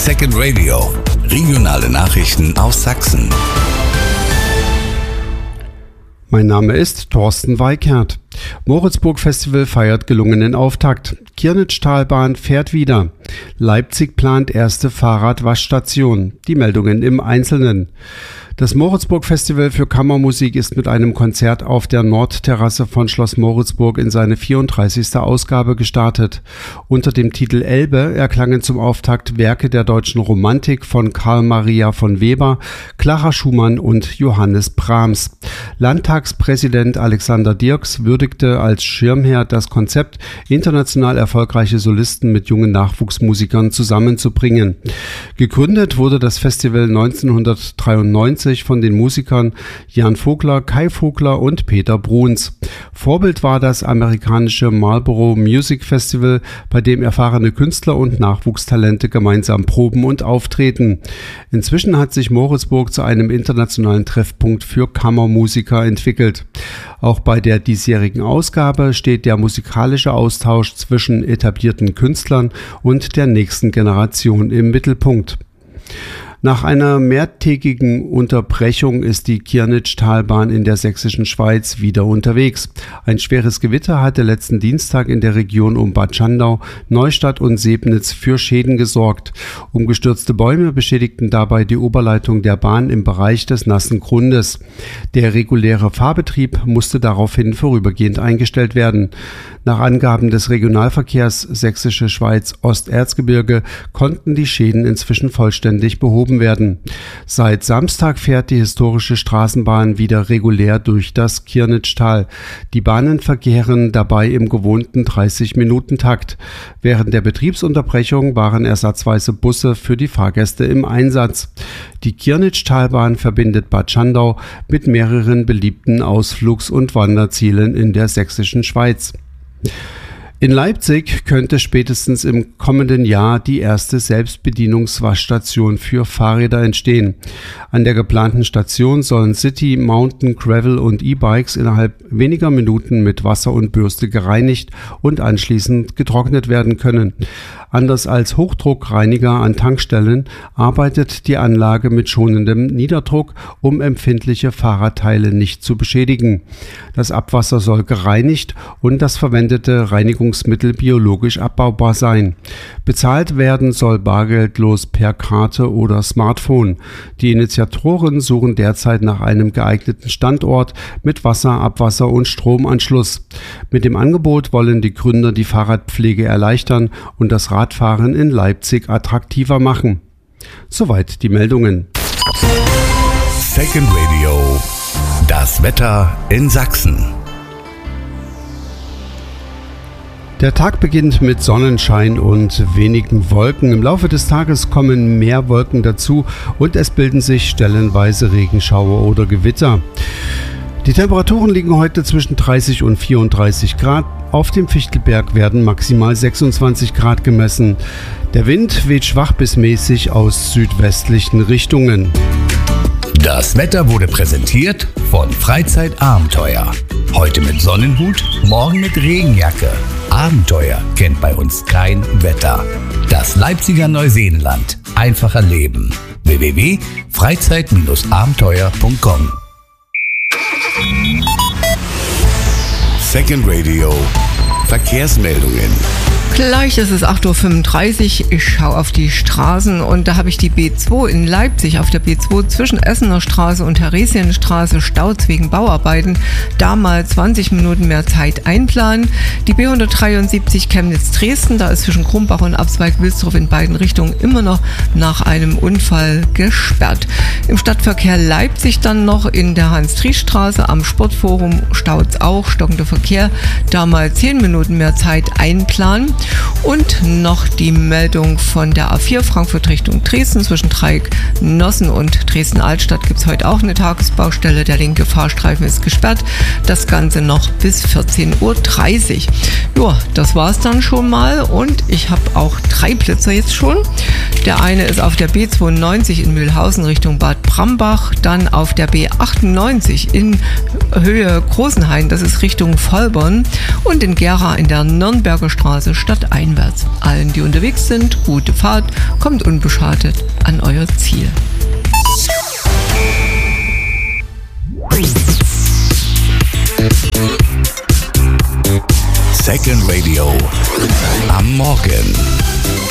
Second Radio. Regionale Nachrichten aus Sachsen. Mein Name ist Thorsten Weikert. Moritzburg Festival feiert gelungenen Auftakt. Kirnitschtalbahn fährt wieder. Leipzig plant erste Fahrradwaschstation. Die Meldungen im Einzelnen. Das Moritzburg Festival für Kammermusik ist mit einem Konzert auf der Nordterrasse von Schloss Moritzburg in seine 34. Ausgabe gestartet. Unter dem Titel Elbe erklangen zum Auftakt Werke der deutschen Romantik von Karl Maria von Weber, Clara Schumann und Johannes Brahms. Landtagspräsident Alexander Dirks würdigte als Schirmherr das Konzept, international erfolgreiche Solisten mit jungen Nachwuchsmusikern zusammenzubringen. Gegründet wurde das Festival 1993 von den Musikern Jan Vogler, Kai Vogler und Peter Bruns. Vorbild war das amerikanische Marlboro Music Festival, bei dem erfahrene Künstler und Nachwuchstalente gemeinsam proben und auftreten. Inzwischen hat sich Moritzburg zu einem internationalen Treffpunkt für Kammermusiker entwickelt. Auch bei der diesjährigen Ausgabe steht der musikalische Austausch zwischen etablierten Künstlern und der nächsten Generation im Mittelpunkt. Nach einer mehrtägigen Unterbrechung ist die Kirnitschtalbahn in der sächsischen Schweiz wieder unterwegs. Ein schweres Gewitter hatte letzten Dienstag in der Region um Bad Schandau, Neustadt und Sebnitz für Schäden gesorgt. Umgestürzte Bäume beschädigten dabei die Oberleitung der Bahn im Bereich des nassen Grundes. Der reguläre Fahrbetrieb musste daraufhin vorübergehend eingestellt werden. Nach Angaben des Regionalverkehrs Sächsische Schweiz Osterzgebirge konnten die Schäden inzwischen vollständig behoben werden. Seit Samstag fährt die historische Straßenbahn wieder regulär durch das Kirnitschtal. Die Bahnen verkehren dabei im gewohnten 30-Minuten-Takt. Während der Betriebsunterbrechung waren ersatzweise Busse für die Fahrgäste im Einsatz. Die Kirnitschtalbahn verbindet Bad Schandau mit mehreren beliebten Ausflugs- und Wanderzielen in der sächsischen Schweiz. In Leipzig könnte spätestens im kommenden Jahr die erste Selbstbedienungswaschstation für Fahrräder entstehen. An der geplanten Station sollen City, Mountain, Gravel und E-Bikes innerhalb weniger Minuten mit Wasser und Bürste gereinigt und anschließend getrocknet werden können. Anders als Hochdruckreiniger an Tankstellen arbeitet die Anlage mit schonendem Niederdruck, um empfindliche Fahrradteile nicht zu beschädigen. Das Abwasser soll gereinigt und das verwendete Reinigungsmittel biologisch abbaubar sein. Bezahlt werden soll bargeldlos per Karte oder Smartphone. Die Initiatoren suchen derzeit nach einem geeigneten Standort mit Wasser, Abwasser und Stromanschluss. Mit dem Angebot wollen die Gründer die Fahrradpflege erleichtern und das Radfahren in Leipzig attraktiver machen. Soweit die Meldungen. Second Radio. Das Wetter in Sachsen. Der Tag beginnt mit Sonnenschein und wenigen Wolken. Im Laufe des Tages kommen mehr Wolken dazu und es bilden sich stellenweise Regenschauer oder Gewitter. Die Temperaturen liegen heute zwischen 30 und 34 Grad. Auf dem Fichtelberg werden maximal 26 Grad gemessen. Der Wind weht schwach bis mäßig aus südwestlichen Richtungen. Das Wetter wurde präsentiert von Freizeitabenteuer. Heute mit Sonnenhut, morgen mit Regenjacke. Abenteuer kennt bei uns kein Wetter. Das Leipziger Neuseenland. Einfach erleben. www.freizeit-abenteuer.com. Second Radio. Verkehrsmeldungen. Gleich ist es 8.35 Uhr. Ich schaue auf die Straßen und da habe ich die B2 in Leipzig auf der B2 zwischen Essener Straße und Theresienstraße Staus wegen Bauarbeiten. Da mal 20 Minuten mehr Zeit einplanen. Die B173 Chemnitz-Dresden, da ist zwischen Krumbach und Abzweig-Wilsdorf in beiden Richtungen immer noch nach einem Unfall gesperrt. Im Stadtverkehr Leipzig dann noch in der Hans-Triesch-Straße am Sportforum staut's auch, stockender Verkehr. Da mal 10 Minuten mehr Zeit einplanen. Und noch die Meldung von der A4 Frankfurt Richtung Dresden. Zwischen Dreieck Nossen und Dresden-Altstadt gibt es heute auch eine Tagesbaustelle. Der linke Fahrstreifen ist gesperrt. Das Ganze noch bis 14.30 Uhr. Ja, das war es dann schon mal. Und ich habe auch 3 Blitzer jetzt schon. Der eine ist auf der B92 in Mühlhausen Richtung Bad Brambach. Dann auf der B98 in Höhe Großenhain. Das ist Richtung Vollborn. Und in Gera in der Nürnberger Straße stadteinwärts. Allen, die unterwegs sind, gute Fahrt, kommt unbeschadet an euer Ziel. Second Radio am Morgen.